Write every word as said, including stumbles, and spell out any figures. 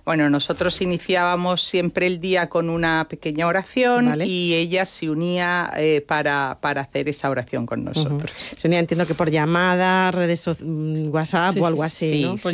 Bueno, nosotros iniciábamos siempre el día con una pequeña oración, ¿vale? Y ella se unía eh, para, para hacer esa oración con nosotros. Uh-huh. Se unía, entiendo que por llamada, redes so- WhatsApp sí, o algo así, sí, ¿no? Sí,